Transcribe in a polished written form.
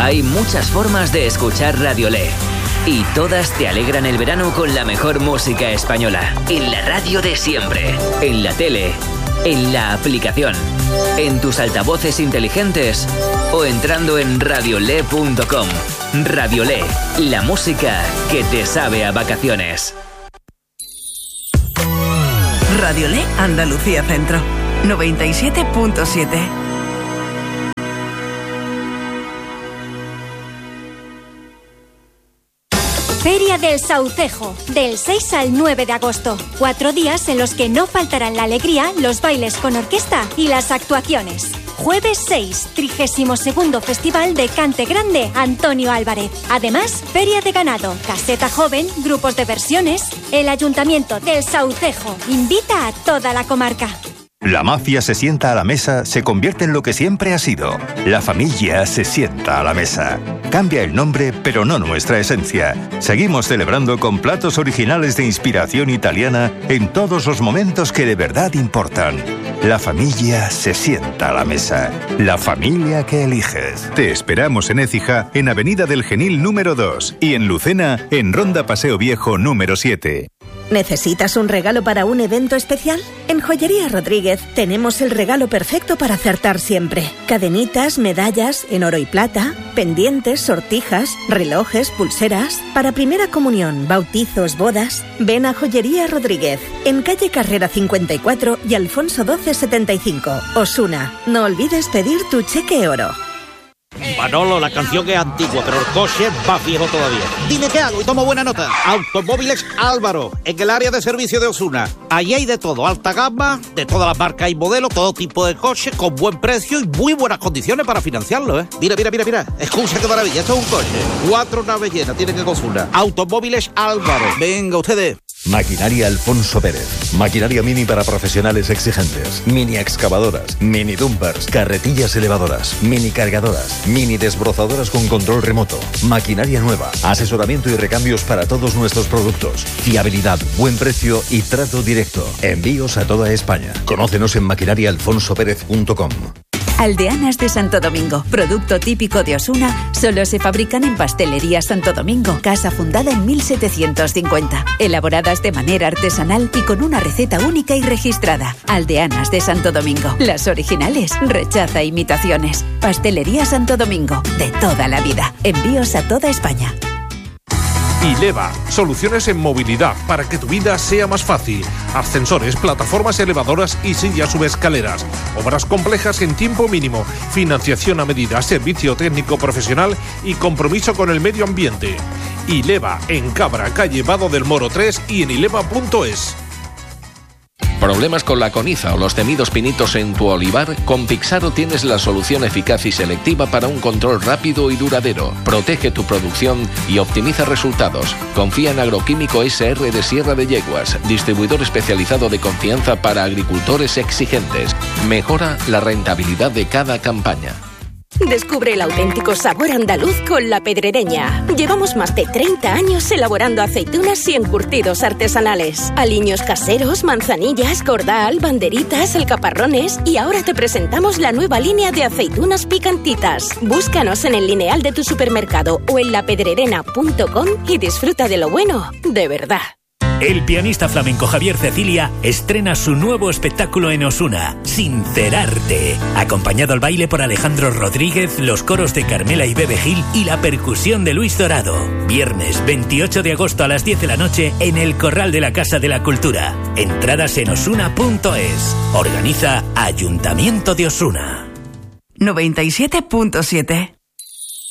Hay muchas formas de escuchar Radiolé. Y todas te alegran el verano con la mejor música española. En la radio de siempre. En la tele. En la aplicación. En tus altavoces inteligentes. O entrando en radiolé.com. Radiolé. La música que te sabe a vacaciones. Radiolé Andalucía Centro. 97.7. Feria del Saucejo, del 6 al 9 de agosto. 4 días en los que no faltarán la alegría, los bailes con orquesta y las actuaciones. Jueves 6, 32º Festival de Cante Grande Antonio Álvarez. Además, Feria de Ganado, Caseta Joven, grupos de versiones. El Ayuntamiento del Saucejo invita a toda la comarca. La mafia se sienta a la mesa, se convierte en lo que siempre ha sido. La familia se sienta a la mesa. Cambia el nombre, pero no nuestra esencia. Seguimos celebrando con platos originales de inspiración italiana en todos los momentos que de verdad importan. La familia se sienta a la mesa. La familia que eliges. Te esperamos en Écija, en Avenida del Genil número 2 y en Lucena, en Ronda Paseo Viejo número 7. ¿Necesitas un regalo para un evento especial? En Joyería Rodríguez tenemos el regalo perfecto para acertar siempre. Cadenitas, medallas en oro y plata, pendientes, sortijas, relojes, pulseras. Para primera comunión, bautizos, bodas. Ven a Joyería Rodríguez, en calle Carrera 54 y Alfonso XII 75. Osuna. No olvides pedir tu cheque oro. Manolo, la canción es antigua, pero el coche va viejo todavía. Dime qué hago y tomo buena nota. Automóviles Álvaro, en el área de servicio de Osuna. Allí hay de todo, alta gama, de todas las marcas y modelos, todo tipo de coches, con buen precio y muy buenas condiciones para financiarlo, ¿eh? Mira. Escucha qué maravilla, esto es un coche. 4 naves llenas, tienen que Osuna. Automóviles Álvaro. Venga, ustedes. Maquinaria Alfonso Pérez. Maquinaria mini para profesionales exigentes. Mini excavadoras, mini dumpers, carretillas elevadoras, mini cargadoras, mini desbrozadoras con control remoto. Maquinaria nueva, asesoramiento y recambios para todos nuestros productos. Fiabilidad, buen precio y trato directo. Envíos a toda España. Conócenos en maquinariaalfonsoperez.com. Aldeanas de Santo Domingo, producto típico de Osuna, solo se fabrican en Pastelería Santo Domingo, casa fundada en 1750, elaboradas de manera artesanal y con una receta única y registrada. Aldeanas de Santo Domingo, las originales, rechaza imitaciones. Pastelería Santo Domingo, de toda la vida. Envíos a toda España. Ileva, soluciones en movilidad para que tu vida sea más fácil. Ascensores, plataformas elevadoras y sillas subescaleras. Obras complejas en tiempo mínimo. Financiación a medida, servicio técnico profesional y compromiso con el medio ambiente. Ileva, en Cabra, calle Vado del Moro 3 y en ileva.es. ¿Problemas con la coniza o los temidos pinitos en tu olivar? Con Pixaro tienes la solución eficaz y selectiva para un control rápido y duradero. Protege tu producción y optimiza resultados. Confía en Agroquímico SR de Sierra de Yeguas, distribuidor especializado de confianza para agricultores exigentes. Mejora la rentabilidad de cada campaña. Descubre el auténtico sabor andaluz con La Pedrereña. Llevamos más de 30 años elaborando aceitunas y encurtidos artesanales. Aliños caseros, manzanillas, cordal, banderitas, alcaparrones y ahora te presentamos la nueva línea de aceitunas picantitas. Búscanos en el lineal de tu supermercado o en lapedrerena.com y disfruta de lo bueno, de verdad. El pianista flamenco Javier Cecilia estrena su nuevo espectáculo en Osuna, Sincerarte, acompañado al baile por Alejandro Rodríguez, los coros de Carmela y Bebe Gil y la percusión de Luis Dorado. Viernes 28 de agosto a las 10 de la noche en el Corral de la Casa de la Cultura. Entradas en osuna.es. Organiza Ayuntamiento de Osuna. 97.7.